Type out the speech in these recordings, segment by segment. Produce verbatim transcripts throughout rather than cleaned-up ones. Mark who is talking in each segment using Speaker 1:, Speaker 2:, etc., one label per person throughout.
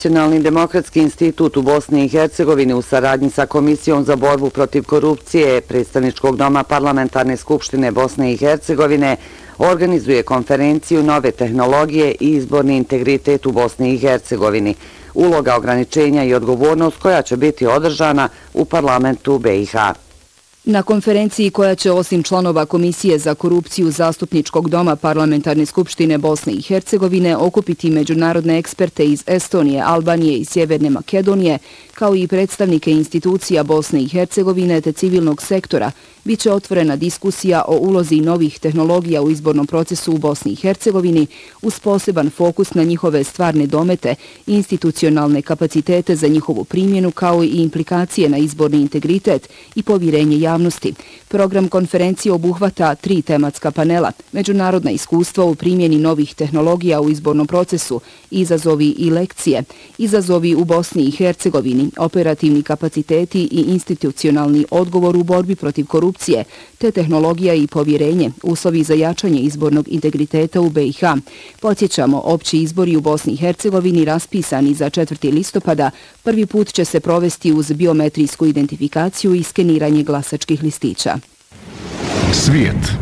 Speaker 1: Nacionalni demokratski institut u Bosni i Hercegovini u saradnji sa Komisijom za borbu protiv korupcije Predstavničkog doma Parlamentarne skupštine Bosne i Hercegovine organizuje konferenciju Nove tehnologije i izborni integritet u Bosni i Hercegovini, uloga, ograničenja i odgovornost koja će biti održana u parlamentu be i ha.
Speaker 2: Na konferenciji koja će osim članova Komisije za korupciju Zastupničkog doma Parlamentarne skupštine Bosne i Hercegovine okupiti međunarodne eksperte iz Estonije, Albanije i Sjeverne Makedonije, kao i predstavnike institucija Bosne i Hercegovine te civilnog sektora, bit će otvorena diskusija o ulozi novih tehnologija u izbornom procesu u Bosni i Hercegovini uz poseban fokus na njihove stvarne domete, institucionalne kapacitete za njihovu primjenu kao i implikacije na izborni integritet i povjerenje javnosti. Program konferencije obuhvata tri tematska panela: međunarodna iskustva u primjeni novih tehnologija u izbornom procesu, izazovi i lekcije, izazovi u Bosni i Hercegovini, operativni kapaciteti i institucionalni odgovor u borbi protiv korupcije, te tehnologija i povjerenje, uslovi za jačanje izbornog integriteta u be i ha. Podsjećamo, opći izbori u Bosni i Hercegovini raspisani za četvrtog listopada prvi put će se provesti uz biometrijsku identifikaciju i skeniranje glasačkih listića.
Speaker 3: Svijet.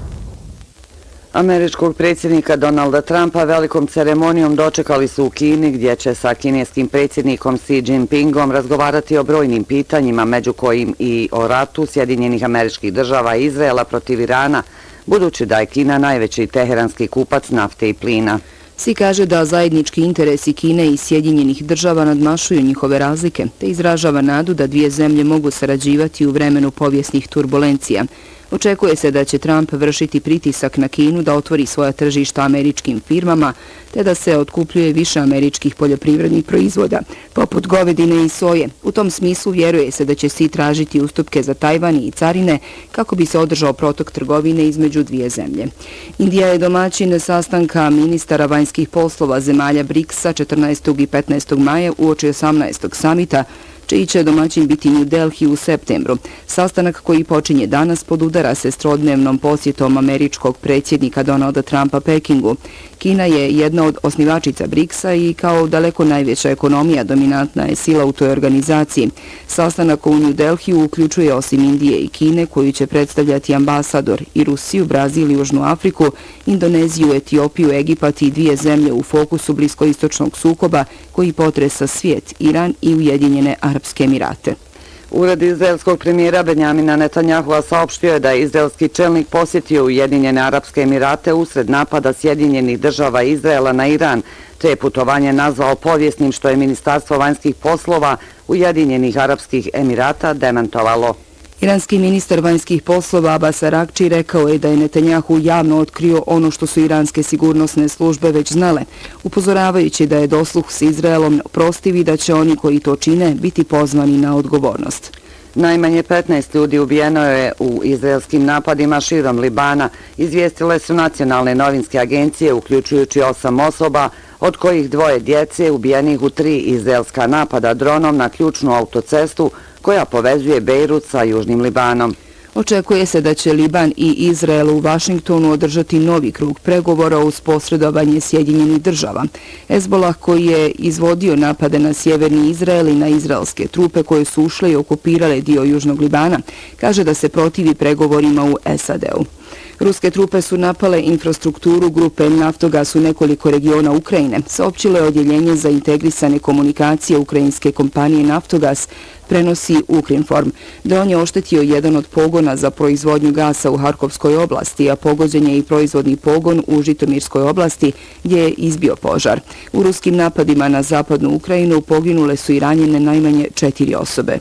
Speaker 1: Američkog predsjednika Donalda Trumpa velikom ceremonijom dočekali su u Kini, gdje će sa kineskim predsjednikom Xi Jinpingom razgovarati o brojnim pitanjima, među kojim i o ratu Sjedinjenih Američkih Država i Izraela protiv Irana, budući da je Kina najveći teheranski kupac nafte i plina.
Speaker 2: Xi kaže da zajednički interesi Kine i Sjedinjenih Država nadmašuju njihove razlike, te izražava nadu da dvije zemlje mogu sarađivati u vremenu povijesnih turbulencija. Očekuje se da će Trump vršiti pritisak na Kinu da otvori svoja tržišta američkim firmama, te da se otkupljuje više američkih poljoprivrednih proizvoda, poput govedine i soje. U tom smislu vjeruje se da će Xi tražiti ustupke za Tajvan i carine kako bi se održao protok trgovine između dvije zemlje. Indija je domaćin sastanka ministara vanjskih poslova zemalja briksa četrnaestog i petnaestog maja uoči osamnaestog samita, čiji će domaćin biti New Delhi u septembru. Sastanak koji počinje danas podudara se s trodnevnom posjetom američkog predsjednika Donalda Trumpa Pekingu. Kina je jedna od osnivačica briksa i kao daleko najveća ekonomija dominantna je sila u toj organizaciji. Sastanak u New Delhi uključuje osim Indije i Kine, koju će predstavljati ambasador, i Rusiju, Brazil i Južnu Afriku, Indoneziju, Etiopiju, Egipat i dvije zemlje u fokusu bliskoistočnog sukoba koji potresa svijet, Iran i Ujedinjene Arapske Emirate.
Speaker 1: Ured izraelskog premijera Benjamina Netanyahua saopštio je da je izraelski čelnik posjetio Ujedinjene Arapske Emirate usred napada Sjedinjenih Država i Izraela na Iran, te je putovanje nazvao povijesnim, što je Ministarstvo vanjskih poslova Ujedinjenih Arapskih Emirata demantovalo.
Speaker 2: Iranski ministar vanjskih poslova Abbas Araghči rekao je da je Netanjahu javno otkrio ono što su iranske sigurnosne službe već znale, upozoravajući da je dosluh s Izraelom prostiv i da će oni koji to čine biti pozvani na odgovornost.
Speaker 1: Najmanje petnaest ljudi ubijeno je u izraelskim napadima širom Libana, izvijestile su nacionalne novinske agencije, uključujući osam osoba, od kojih dvoje djece ubijenih u tri izraelska napada dronom na ključnu autocestu koja povezuje Bejrut sa Južnim Libanom.
Speaker 2: Očekuje se da će Liban i Izrael u Vašingtonu održati novi krug pregovora uz posredovanje Sjedinjenih Država. Hezbolah, koji je izvodio napade na sjeverni Izrael i na izraelske trupe koje su ušle i okupirale dio Južnog Libana, kaže da se protivi pregovorima u es a de u. Ruske trupe su napale infrastrukturu grupe Naftogas u nekoliko regiona Ukrajine, saopćilo je odjeljenje za integrisane komunikacije ukrajinske kompanije Naftogas, prenosi Ukrinform, da on je oštetio jedan od pogona za proizvodnju gasa u Harkovskoj oblasti, a pogođen je i proizvodni pogon u Žitomirskoj oblasti gdje je izbio požar. U ruskim napadima na zapadnu Ukrajinu poginule su i ranjene najmanje četiri osobe.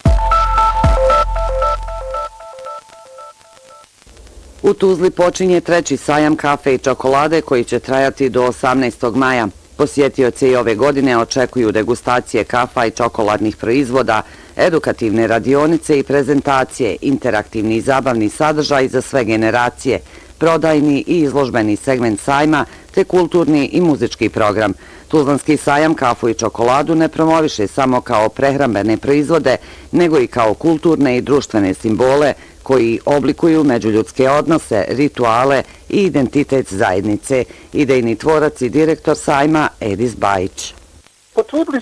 Speaker 1: U Tuzli počinje treći sajam kafe i čokolade koji će trajati do osamnaestog maja. Posjetioci i ove godine očekuju degustacije kafa i čokoladnih proizvoda, edukativne radionice i prezentacije, interaktivni i zabavni sadržaj za sve generacije, prodajni i izložbeni segment sajma, te kulturni i muzički program. Tuzlanski sajam kafu i čokoladu ne promoviše samo kao prehrambene proizvode, nego i kao kulturne i društvene simbole koji oblikuju međuljudske odnose, rituale i identitet zajednice. Idejni tvorac i direktor sajma Edis Bajić.
Speaker 4: Potrudili